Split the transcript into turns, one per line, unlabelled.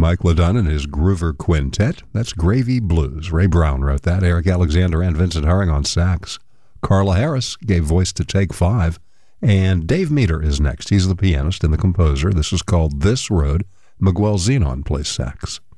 Mike LaDunn and his Groover Quintet. That's Gravy Blues. Ray Brown wrote that. Eric Alexander and Vincent Herring on sax. Carla Harris gave voice to Take 5. And Dave Meter is next. He's the pianist and the composer. This is called This Road. Miguel Zenon plays sax.